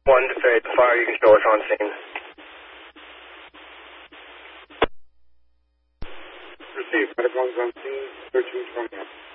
1 to fade the fire. You can show us on scene. Received. Medical on scene. 1320.